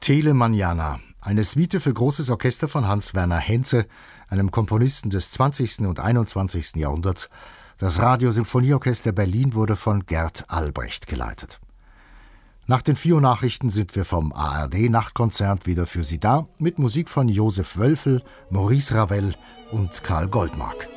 Telemanjana, eine Suite für großes Orchester von Hans-Werner Henze, einem Komponisten des 20. und 21. Jahrhunderts. Das Radiosymphonieorchester Berlin wurde von Gert Albrecht geleitet. Nach den 4 Uhr Nachrichten sind wir vom ARD-Nachtkonzert wieder für Sie da, mit Musik von Josef Wölfel, Maurice Ravel und Karl Goldmark.